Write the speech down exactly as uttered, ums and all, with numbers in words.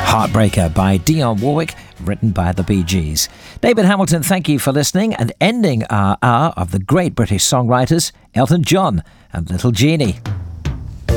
Heartbreaker by Dionne Warwick, written by the Bee Gees. David Hamilton, thank you for listening, and ending our hour of the great British songwriters, Elton John and Little Jeannie.